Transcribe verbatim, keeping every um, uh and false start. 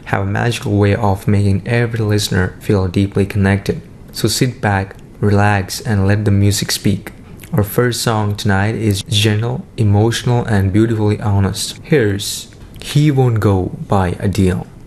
have a magical way of making every listener feel deeply connected. So sit back, relax, and let the music speak. Our first song tonight is gentle, emotional, and beautifully honest. Here's He Won't Go by Adele.